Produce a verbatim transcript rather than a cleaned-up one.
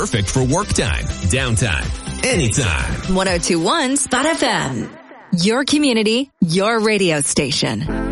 perfect for work time, downtime, anytime. one oh two point one Spot F M. Your community, your radio station.